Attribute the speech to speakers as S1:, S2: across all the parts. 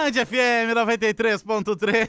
S1: Band FM 93.3.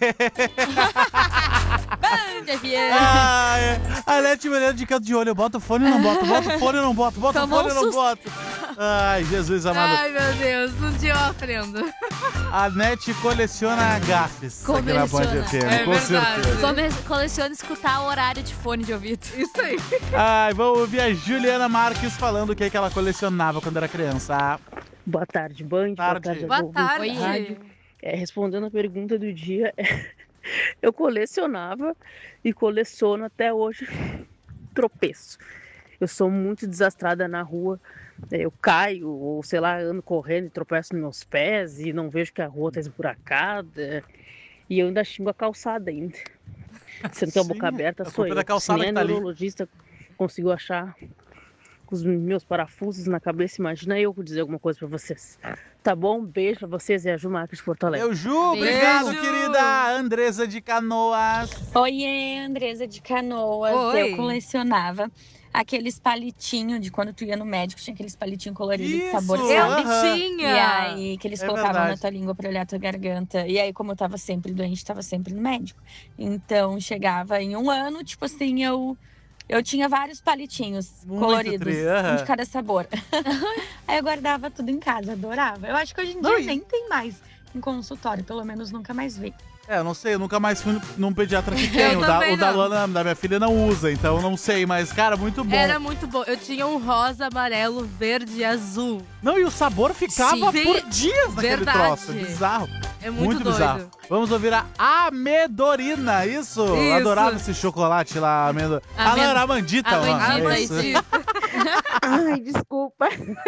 S2: Band FM.
S1: A Leti me olhando de canto de olho. Eu boto o fone ou não boto? Boto o fone ou não boto? Boto o
S2: Tomou
S1: fone
S2: um
S1: ou não
S2: susto.
S1: boto? Ai, Jesus amado.
S3: Ai, meu Deus, um dia eu aprendo.
S1: A Net coleciona gafes aqui na Band
S2: Coleciona.
S1: FM,
S3: É
S1: com
S3: verdade.
S1: certeza.
S2: Coleciona escutar o horário de fone de ouvido.
S3: Isso aí.
S1: Ai, vamos ouvir a Juliana Marques falando o que ela colecionava quando era criança.
S4: Boa tarde, Band.
S1: Tarde.
S4: Boa
S3: Boa
S4: tarde, aos ouvintes da
S3: tarde.
S4: rádio. Respondendo a pergunta do dia, eu colecionava e coleciono até hoje tropeço. Eu sou muito desastrada na rua. Eu caio, ou sei lá, ando correndo e tropeço nos meus pés e não vejo que a rua tá esburacada. E eu ainda xingo a calçada ainda. Sendo que a boca aberta
S1: a
S4: sou
S1: culpa é
S4: eu.
S1: da calçada
S4: Se nem
S1: que tá
S4: a
S1: ali.
S4: neurologista conseguiu achar os meus parafusos na cabeça, imagina eu dizer alguma coisa pra vocês. Tá bom? Um beijo pra vocês e a Ju Marques de Porto Alegre.
S1: Eu, Ju, obrigado,
S3: Beijo.
S1: querida Andresa de Canoas.
S5: Oiê, Andresa de Canoas.
S3: Oi.
S5: Eu colecionava aqueles palitinhos de quando tu ia no médico, tinha aqueles palitinhos coloridos de sabor,
S1: Isso,
S3: Eu
S5: sabe?
S1: aham.
S3: tinha.
S5: E aí, que eles
S1: É
S5: colocavam
S1: verdade.
S5: na tua língua pra olhar tua garganta. E aí, como eu tava sempre doente, tava sempre no médico. Então, chegava em um ano, tipo assim, eu tinha vários palitinhos
S1: Muito
S5: coloridos,
S1: tri, aham.
S5: um de cada sabor. Aí eu guardava tudo em casa, adorava. Eu acho que hoje em
S1: Não,
S5: dia
S1: e-
S5: nem tem mais em consultório, pelo menos nunca mais vi.
S1: Eu não sei, eu nunca mais fui num pediatra que tem. O
S3: também
S1: da
S3: não.
S1: Luana, da minha filha, não usa, então eu não sei, mas, cara, muito bom.
S3: Era muito bom. Eu tinha um rosa, amarelo, verde e azul.
S1: Não, e o sabor ficava
S3: Sim.
S1: por dias naquele
S3: Verdade.
S1: troço. Bizarro.
S3: É muito doido.
S1: bizarro. Vamos ouvir a Amedorina, isso?
S3: Isso.
S1: Adorava esse chocolate lá, amendo... Ah, não, era Amandita.
S2: Amandita,
S1: mano, é
S2: isso.
S6: Ai, desculpa.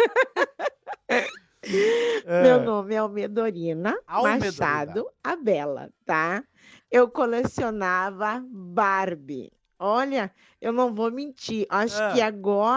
S6: Meu nome é Almedorina
S1: Almedorina.
S6: Machado Abela, tá? Eu colecionava Barbie. Olha, eu não vou mentir. Acho
S1: Ah.
S6: que agora